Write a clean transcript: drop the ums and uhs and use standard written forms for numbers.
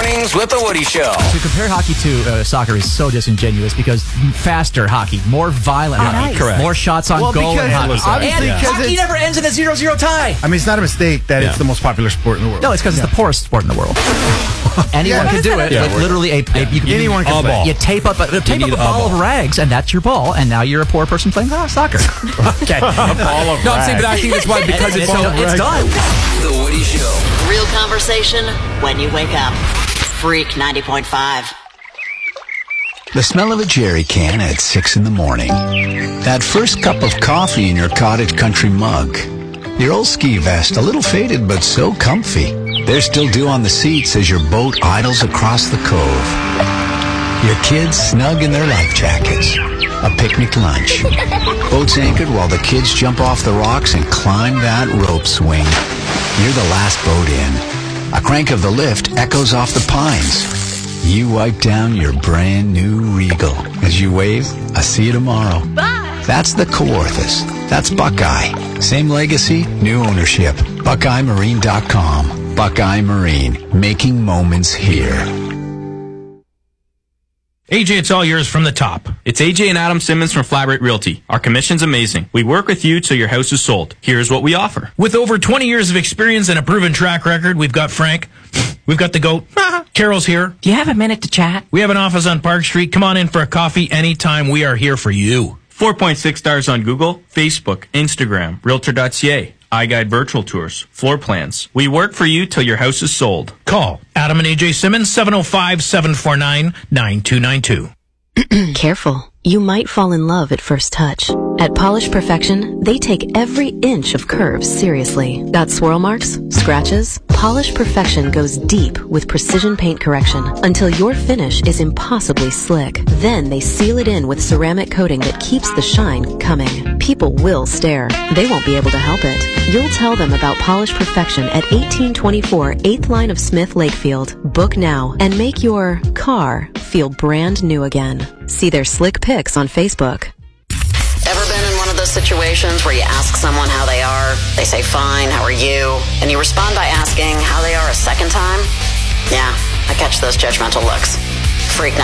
Mornings with the Woody Show. To compare hockey to soccer is so disingenuous because faster hockey, more violent hockey, correct. more shots on goal in hockey. Obviously, And hockey never ends in a 0-0 tie. I mean, it's not a mistake that it's the most popular sport in the world. No, it's because it's the poorest sport in the world. Anyone can do it. With literally anyone can play. You tape up a ball of rags, and that's your ball, and now you're a poor person playing soccer. Okay. A ball of rags. I think that's why, because it's done. The Woody Show. Real conversation when you wake up. Freak 90.5. The smell of a jerry can at 6 in the morning. That first cup of coffee in your cottage country mug. Your old ski vest, a little faded but so comfy. There's still dew on the seats as your boat idles across the cove. Your kids snug in their life jackets. A picnic lunch. Boats anchored while the kids jump off the rocks and climb that rope swing. You're the last boat in. A crank of the lift echoes off the pines. You wipe down your brand new Regal. As you wave, I see you tomorrow. Bye! That's the Kawarthas. That's Buckeye. Same legacy, new ownership. BuckeyeMarine.com. Buckeye Marine. Making moments here. AJ, it's all yours from the top. It's AJ and Adam Simmons from Flat Rate Realty. Our commission's amazing. We work with you till your house is sold. Here's what we offer. With over 20 years of experience and a proven track record, we've got Frank. We've got the GOAT. Carol's here. Do you have a minute to chat? We have an office on Park Street. Come on in for a coffee anytime. We are here for you. 4.6 stars on Google, Facebook, Instagram, Realtor.ca, iGuide Virtual Tours, floor plans. We work for you till your house is sold. Call Adam and AJ Simmons, 705-749-9292. Careful. You might fall in love at first touch. At Polish Perfection, they take every inch of curves seriously. Got swirl marks? Scratches? Polish Perfection goes deep with precision paint correction until your finish is impossibly slick. Then they seal it in with ceramic coating that keeps the shine coming. People will stare. They won't be able to help it. You'll tell them about Polish Perfection at 1824 8th line of Smith Lakefield. Book now and make your car feel brand new again. See their slick pics on Facebook. Ever been in one of those situations where you ask someone how they are, they say fine, how are you, and you respond by asking how they are a second time? Yeah, I catch those judgmental looks.